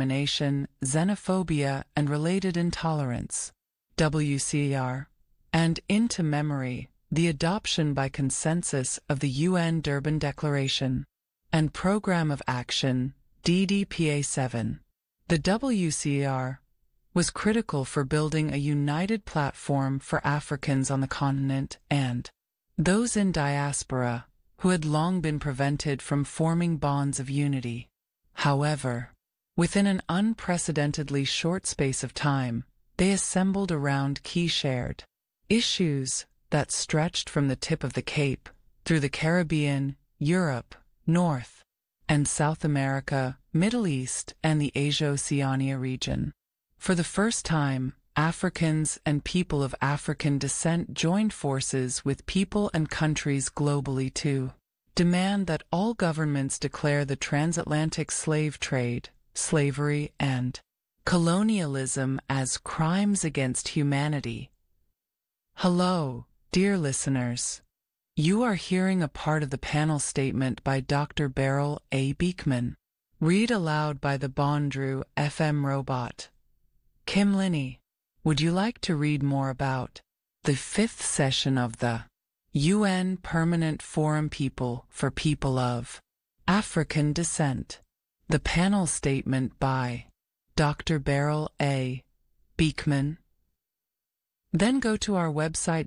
discrimination, xenophobia, and related intolerance, WCER, and into memory, the adoption by consensus of the UN Durban Declaration and Programme of Action, DDPA-7. The WCER was critical for building a united platform for Africans on the continent and those in diaspora who had long been prevented from forming bonds of unity. However, within an unprecedentedly short space of time, they assembled around key shared issues that stretched from the tip of the Cape through the Caribbean, Europe, North and South America, Middle East, and the Asia-Oceania region. For the first time, Africans and people of African descent joined forces with people and countries globally to demand that all governments declare the transatlantic slave trade, slavery, and colonialism as crimes against humanity. Hello, dear listeners. You are hearing a part of the panel statement by Dr. Beryl A. Beekman, read aloud by the Bondrew FM robot. Kim Linney, would you like to read more about the 5th session of the UN Permanent Forum People for People of African Descent? The panel statement by Dr. Beryl A. Beekman. Then go to our website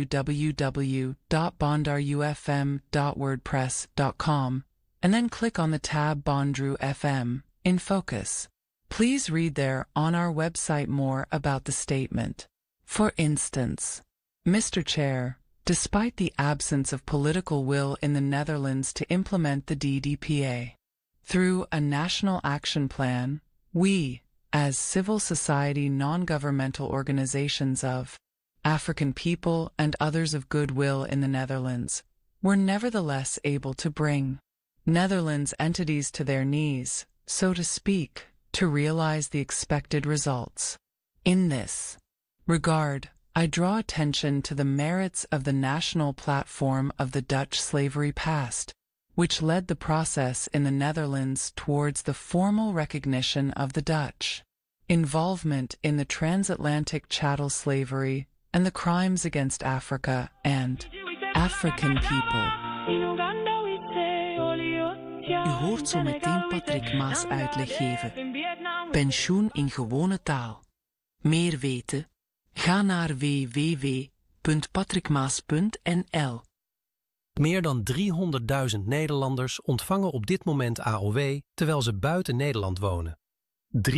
www.bondarufm.wordpress.com and then click on the tab Bondrew FM in focus. Please read there on our website more about the statement. For instance, Mr. Chair, despite the absence of political will in the Netherlands to implement the DDPA, through a national action plan, we, as civil society non-governmental organizations of African people and others of goodwill in the Netherlands, were nevertheless able to bring Netherlands entities to their knees, so to speak, to realize the expected results. In this regard, I draw attention to the merits of the national platform of the Dutch slavery past, which led the process in the Netherlands towards the formal recognition of the Dutch involvement in the transatlantic chattel slavery and the crimes against Africa and African people. U hoort zo meteen Patrick Maas uitleg geven. Pensioen in gewone taal. Meer weten? Ga naar www.patrickmaas.nl. Meer dan 300.000 Nederlanders ontvangen op dit moment AOW terwijl ze buiten Nederland wonen. 300.000.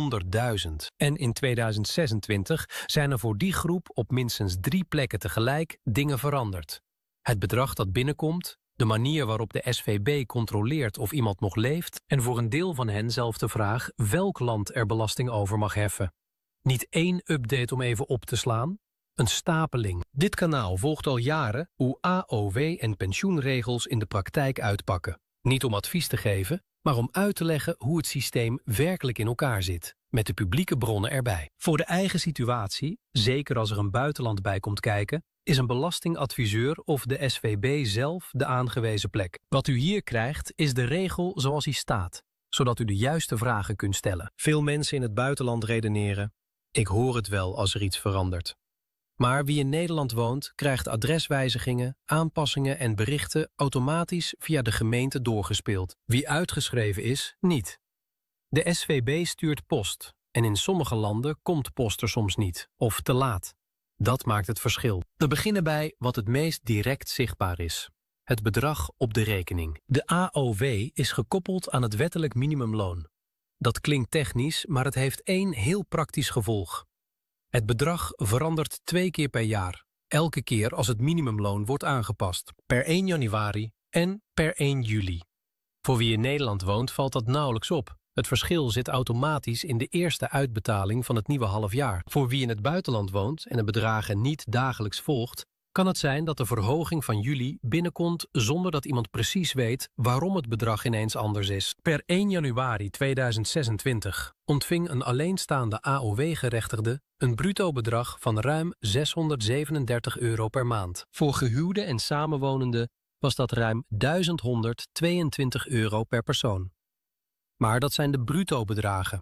En in 2026 zijn er voor die groep op minstens 3 plekken tegelijk dingen veranderd. Het bedrag dat binnenkomt, de manier waarop de SVB controleert of iemand nog leeft en voor een deel van hen zelf de vraag welk land er belasting over mag heffen. Niet 1 update om even op te slaan, een stapeling. Dit kanaal volgt al jaren hoe AOW en pensioenregels in de praktijk uitpakken. Niet om advies te geven, maar om uit te leggen hoe het systeem werkelijk in elkaar zit, met de publieke bronnen erbij. Voor de eigen situatie, zeker als er een buitenland bij komt kijken, is een belastingadviseur of de SVB zelf de aangewezen plek. Wat u hier krijgt is de regel zoals die staat, zodat u de juiste vragen kunt stellen. Veel mensen in het buitenland redeneren: ik hoor het wel als er iets verandert. Maar wie in Nederland woont, krijgt adreswijzigingen, aanpassingen en berichten automatisch via de gemeente doorgespeeld. Wie uitgeschreven is, niet. De SVB stuurt post en in sommige landen komt post er soms niet of te laat. Dat maakt het verschil. We beginnen bij wat het meest direct zichtbaar is: het bedrag op de rekening. De AOW is gekoppeld aan het wettelijk minimumloon. Dat klinkt technisch, maar het heeft 1 heel praktisch gevolg. Het bedrag verandert 2 keer per jaar, elke keer als het minimumloon wordt aangepast, per 1 januari en per 1 juli. Voor wie in Nederland woont valt dat nauwelijks op. Het verschil zit automatisch in de eerste uitbetaling van het nieuwe halfjaar. Voor wie in het buitenland woont en de bedragen niet dagelijks volgt, kan het zijn dat de verhoging van juli binnenkomt zonder dat iemand precies weet waarom het bedrag ineens anders is. Per 1 januari 2026 ontving een alleenstaande AOW-gerechtigde een bruto bedrag van ruim €637 per maand. Voor gehuwden en samenwonenden was dat ruim €1122 per persoon. Maar dat zijn de bruto bedragen.